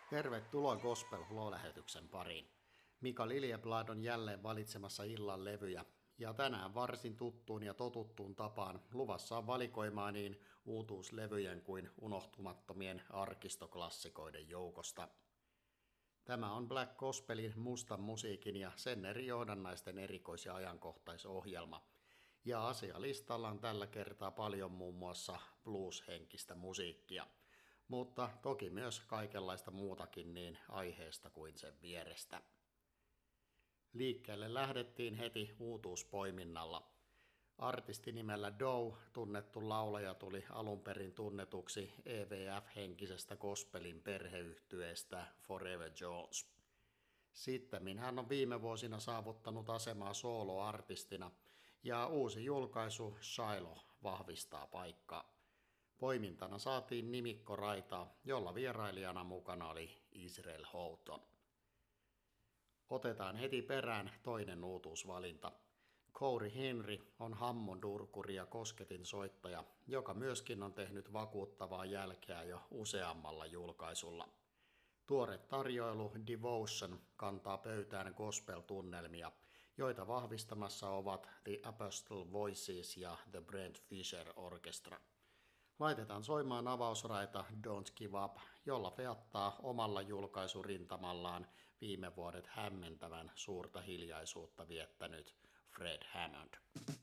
Tervetuloa Gospel Flow-lähetyksen pariin. Mika Liljeblad on jälleen valitsemassa illan levyjä, ja tänään varsin tuttuun ja totuttuun tapaan luvassa on valikoimaa niin uutuuslevyjen kuin unohtumattomien arkistoklassikoiden joukosta. Tämä on Black Gospelin mustan musiikin ja sen eri johdannaisten erikois- ja ajankohtaisohjelma. Ja asialistalla on tällä kertaa paljon muun muassa blues-henkistä musiikkia. Mutta toki myös kaikenlaista muutakin niin aiheesta kuin sen vierestä. Liikkeelle lähdettiin heti uutuuspoiminnalla. Artisti nimellä Doe, tunnettu laulaja, tuli alun perin tunnetuksi EVF-henkisestä gospelin perheyhtyeestä Forever Jones. Sittemmin hän on viime vuosina saavuttanut asemaa soloartistina ja uusi julkaisu Shiloh vahvistaa paikkaa. Poimintana saatiin nimikko raitaa, jolla vierailijana mukana oli Israel Houghton. Otetaan heti perään toinen uutuusvalinta. Cory Henry on Hammond-urkuri ja kosketin soittaja, joka myöskin on tehnyt vakuuttavaa jälkeä jo useammalla julkaisulla. Tuore tarjoilu Devotion kantaa pöytään gospel-tunnelmia, joita vahvistamassa ovat The Apostle Voices ja The Brent Fisher Orchestra. Laitetaan soimaan avausraita Don't Give Up, jolla feattaa omalla julkaisurintamallaan viime vuodet hämmentävän suurta hiljaisuutta viettänyt Fred Hammond.